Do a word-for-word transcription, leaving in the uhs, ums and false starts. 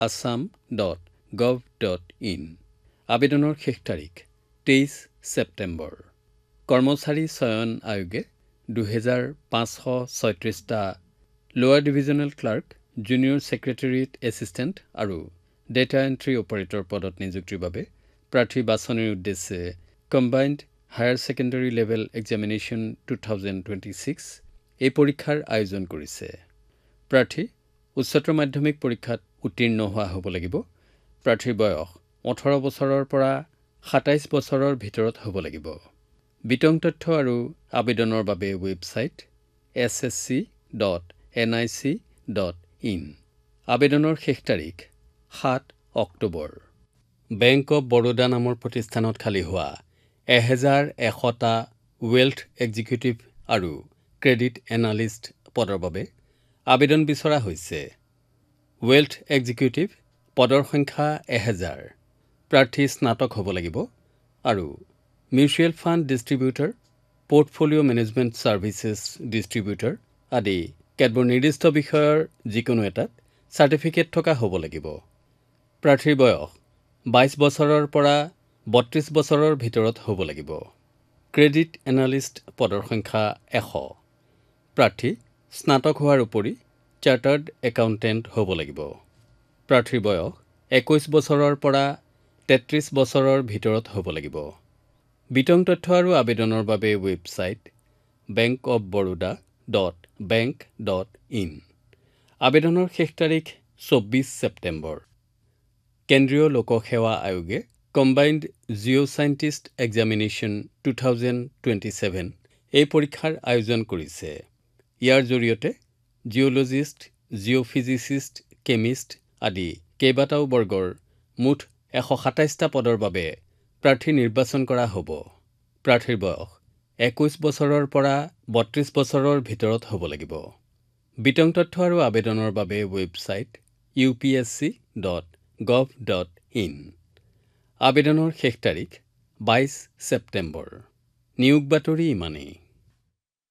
assam dot gov dot in. আবেদনৰ শেষ তাৰিখ তেইছ ছেপ্টেম্বৰ। কৰ্মচাৰী চয়ন আয়োগে দুহেজাৰ পাঁচশ ছয়ত্ৰিছটা লোৱাৰ divisional clerk, junior secretariat assistant আৰু ডেটা এণ্ট্ৰি অপাৰেটৰ পদত নিযুক্তিৰ বাবে প্ৰাৰ্থী বাছনিৰ উদ্দেশ্যে combined higher secondary level examination two thousand twenty six এই পৰীক্ষাৰ আয়োজন কৰিছে। প্ৰাৰ্থী উচ্চতৰ মাধ্যমিক পৰীক্ষাত উত্তীৰ্ণ হোৱা হ'ব লাগিব। প্ৰাৰ্থীৰ বয়স ওঠৰ বছৰৰ পৰা সাতাইছ বছৰৰ ভিতৰত হ'ব লাগিব। বিতং তথ্য আৰু আবেদনৰ বাবে website S S C dot N I C dot in. আবেদনৰ শেষ তাৰিখ সাত অক্টোবৰ। বেংক অৱ বৰোদা নামৰ প্ৰতিষ্ঠানত খালী হোৱা এহেজাৰ এশটা ৱেল্থ এক্সিকিউটিভ আৰু ক্ৰেডিট এনালিষ্ট পদৰ বাবে আবেদন বিচৰা হৈছে। ৱেল্থ এক্সিকিউটিভ পদৰ সংখ্যা এহেজাৰ। প্ৰাৰ্থী স্নাতক হ'ব লাগিব আৰু mutual fund distributor, portfolio' management services distributor আদি কেতবোৰ নিৰ্দিষ্ট বিষয়ৰ যিকোনো এটাত চাৰ্টিফিকেট থকা হ'ব লাগিব। প্ৰাৰ্থীৰ বয়স বাইছ বছৰৰ পৰা বত্ৰিছ বছৰৰ ভিতৰত হ'ব লাগিব। ক্ৰেডিট এনালিষ্ট পদৰ সংখ্যা এশ। প্ৰাৰ্থী স্নাতক হোৱাৰ উপৰি চাৰ্টাৰ্ড একাউণ্টেণ্ট হ'ব লাগিব। প্ৰাৰ্থীৰ বয়স একৈছ বছৰৰ পৰা তেত্ৰিছ বছৰৰ ভিতৰত হ'ব লাগিব। বিতং তথ্য আৰু আবেদনৰ বাবে website bank of Baroda dot bank dot in. আবেদনৰ শেষ তাৰিখ চৌব্বিছ ছেপ্টেম্বৰ। কেন্দ্ৰীয় লোকসেৱা আয়োগে combined Jio' scientist examination two thousand twenty seven এই পৰীক্ষাৰ আয়োজন কৰিছে। ইয়াৰ জৰিয়তে জিঅ'লজিষ্ট, জিঅ'ফিজিচিষ্ট, কেমিষ্ট আদি কেইবাটাও বৰ্গৰ মুঠ এশ সাতাইছটা পদৰ বাবে প্ৰাৰ্থী নিৰ্বাচন কৰা হ'ব। প্ৰাৰ্থীৰ বয়স একৈছ বছৰৰ পৰা বত্ৰিছ বছৰৰ ভিতৰত হ'ব লাগিব। বিতং তথ্য আৰু আবেদনৰ বাবে website U P S C dot gov dot in. আবেদনৰ শেষ তাৰিখ বাইছ ছেপ্টেম্বৰ। নিয়োগ বাতৰি ইমানেই।